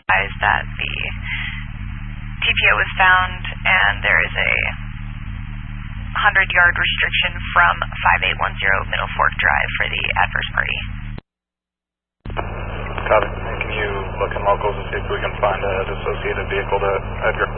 advised that the TPO was found and there is a 100-yard restriction from 5810 Middle Fork Drive for the adverse party. Copy. Can you look in locals to see if we can find an associated vehicle to Edgar?